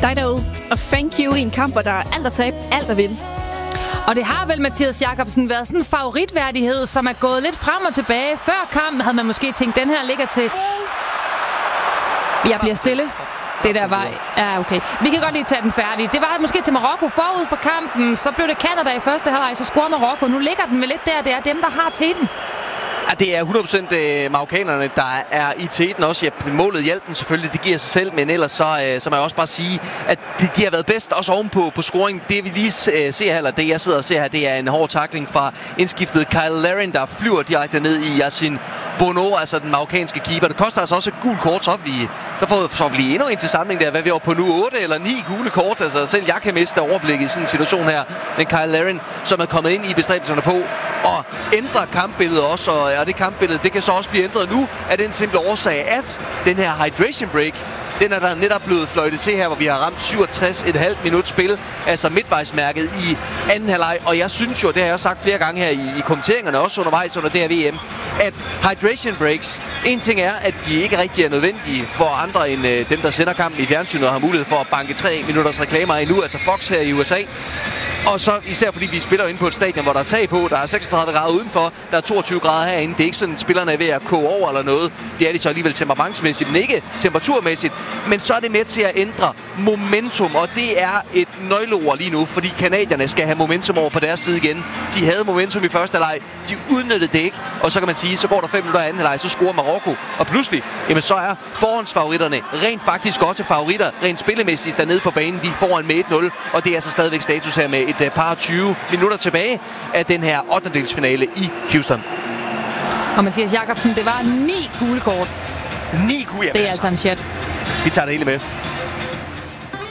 dig derude, og thank you i en kamp, hvor der er alt at tabe, alt at vinde. Og det har vel, Mathias Jakobsen, været sådan en favoritværdighed, som er gået lidt frem og tilbage. Før kampen havde man måske tænkt, den her ligger til... Jeg bliver stille. Det der var... Ja, okay. Vi kan godt lige tage den færdig. Det var måske til Marokko forud for kampen. Så blev det Canada i første halvleg, så scorer Marokko. Nu ligger den vel lidt der. Det er dem, der har teten. Ja, det er 100% marokkanerne, der er i teten også. Ja, målet hjalp den selvfølgelig, det giver sig selv, men ellers så må jeg også bare sige, at de har været bedst også ovenpå på scoring. Det vi lige ser her, eller det jeg sidder og ser her, det er en hård tackling fra indskiftet Kyle Larin, der flyver direkte ned i Yassine Bono, altså den marokkanske keeper. Det koster altså også et gult kort, så får vi endnu en til samling der. Hvad vi er på nu? 8 eller 9 gule kort. Altså selv jeg kan miste overblikket i sådan en situation her. Men Kyle Larin, som er kommet ind i bestræbelserne på og ændre kampbilledet også, og det kampbillede, det kan så også blive ændret nu af den simple årsag, at den her hydration break, den er der netop blevet fløjtet til her, hvor vi har ramt 67,5 minut spil, altså midtvejsmærket i anden halvleg. Og jeg synes jo, det har jeg også sagt flere gange her i kommenteringerne, også undervejs under det her VM, at hydration breaks, en ting er, at de ikke rigtig er nødvendige for andre end dem, der sender kampen i fjernsynet og har mulighed for at banke 3 minutters reklamer endnu, altså Fox her i USA. Og så især fordi vi spiller inde på et stadion, hvor der er tag på, der er 36 grader udenfor, der er 22 grader herinde. Det er ikke sådan, at spillerne er ved at koge over eller noget. Det er de så alligevel temperamentsmæssigt, men ikke temperaturmæssigt. Men så er det med til at ændre momentum, og det er et nøgleord lige nu, fordi canadierne skal have momentum over på deres side igen. De havde momentum i første halvleg, de udnyttede det ikke, og så kan man sige, så går der 5 minutter af anden halvleg, så scorer Marokko, og pludselig, jamen så er forhåndsfavoritterne rent faktisk også favoritter, rent spillemæssigt dernede på banen, de er foran med 1-0, og det er altså stadigvæk status her med et par 20 minutter tilbage af den her 8-delsfinale i Houston. Og Mathias Jakobsen, det var 9 gule kort. 9 gule, det er altså en chat. Vi tager det hele med.